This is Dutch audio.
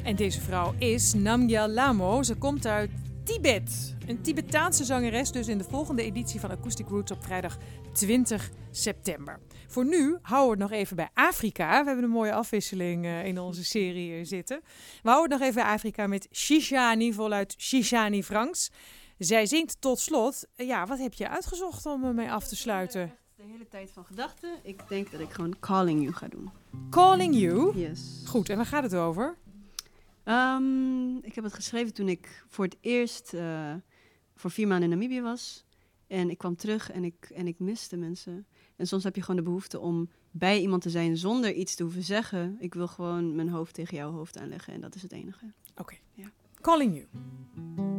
En deze vrouw is Namgyal Lhamo. Ze komt uit Tibet. Een Tibetaanse zangeres dus in de volgende editie van Acoustic Roots op vrijdag 20 september. Voor nu houden we het nog even bij Afrika. We hebben een mooie afwisseling in onze serie zitten. We houden het nog even bij Afrika met Shishani, voluit Shishani Franks. Zij zingt tot slot. Wat heb je uitgezocht om ermee af te sluiten? De hele tijd van gedachten. Ik denk dat ik gewoon Calling You ga doen. Calling You? Yes. Goed, en waar gaat het over? Ik heb het geschreven toen ik voor het eerst voor 4 maanden in Namibië was. En ik kwam terug en ik miste mensen. En soms heb je gewoon de behoefte om bij iemand te zijn zonder iets te hoeven zeggen. Ik wil gewoon mijn hoofd tegen jouw hoofd aanleggen en dat is het enige. Oké. Ja. Calling You.